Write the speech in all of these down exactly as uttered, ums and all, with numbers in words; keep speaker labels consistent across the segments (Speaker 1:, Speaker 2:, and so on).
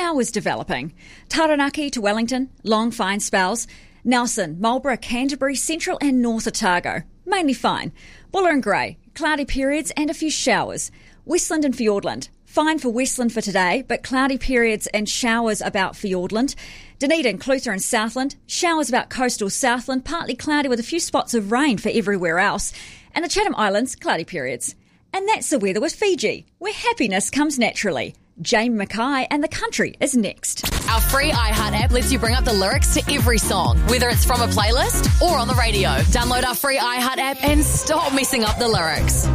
Speaker 1: showers developing. Taranaki to Wellington, long fine spells. Nelson, Marlborough, Canterbury, Central and North Otago, mainly fine. Buller and Grey, cloudy periods and a few showers. Westland and Fiordland, fine for Westland for today, but cloudy periods and showers about Fiordland. Dunedin, Clutha and Southland, showers about coastal Southland, partly cloudy with a few spots of rain for everywhere else. And the Chatham Islands, cloudy periods. And that's the weather with Fiji, where happiness comes naturally. Jamie Mackay and The Country is next.
Speaker 2: Our free iHeart app lets you bring up the lyrics to every song, whether it's from a playlist or on the radio. Download our free iHeart app and stop messing up the lyrics.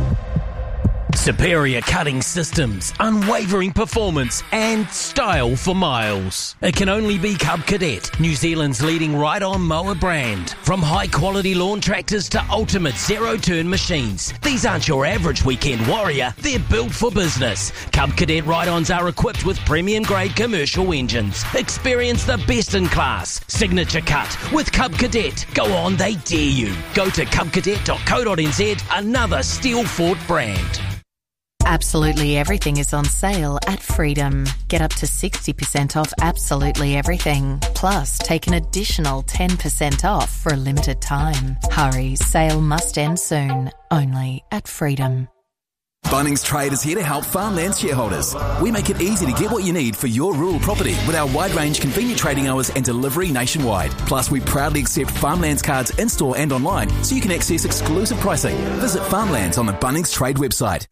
Speaker 3: Superior cutting systems, unwavering performance and style for miles. It can only be Cub Cadet, New Zealand's leading ride-on mower brand. From high-quality lawn tractors to ultimate zero-turn machines, these aren't your average weekend warrior, they're built for business. Cub Cadet ride-ons are equipped with premium-grade commercial engines. Experience the best in class. Signature cut with Cub Cadet. Go on, they dare you. Go to cub cadet dot co dot n z, another steel-fought brand.
Speaker 4: Absolutely everything is on sale at Freedom. Get up to sixty percent off absolutely everything. Plus, take an additional ten percent off for a limited time. Hurry, sale must end soon. Only at Freedom.
Speaker 5: Bunnings Trade is here to help farmland shareholders. We make it easy to get what you need for your rural property with our wide range convenient trading hours and delivery nationwide. Plus, we proudly accept Farmlands cards in-store and online so you can access exclusive pricing. Visit Farmlands on the Bunnings Trade website.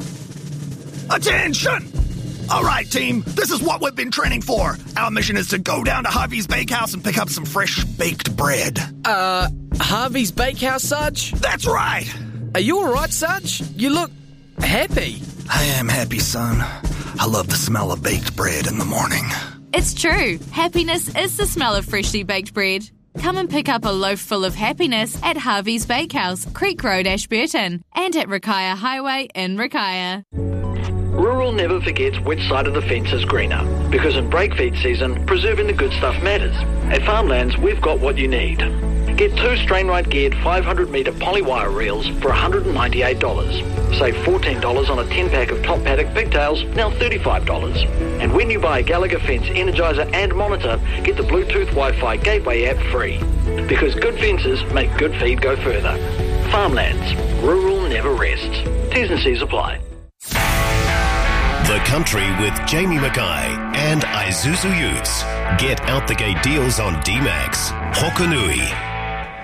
Speaker 6: Attention! All right, team, this is what we've been training for. Our mission is to go down to Harvey's Bakehouse and pick up some fresh baked bread.
Speaker 7: Uh, Harvey's Bakehouse, Sarge?
Speaker 6: That's right.
Speaker 7: Are you all right, Sarge? You look happy.
Speaker 6: I am happy, son. I love the smell of baked bread in the morning.
Speaker 8: It's true. Happiness is the smell of freshly baked bread. Come and pick up a loaf full of happiness at Harvey's Bakehouse, Creek Road, Ashburton, and at Rakaia Highway in Rakaia.
Speaker 9: Rural never forgets which side of the fence is greener, because in break feed season, preserving the good stuff matters. At Farmlands, we've got what you need. Get two Strainrite geared five hundred metre polywire reels for one hundred ninety-eight dollars. Save fourteen dollars on a ten pack of top paddock pigtails, now thirty-five dollars. And when you buy a Gallagher Fence Energizer and Monitor, get the Bluetooth Wi-Fi Gateway app free. Because good fences make good feed go further. Farmlands. Rural never rests. T's and C's apply.
Speaker 10: The Country with Jamie Mackay and Isuzu Utes. Get out the gate deals on D-Max, Hokanui,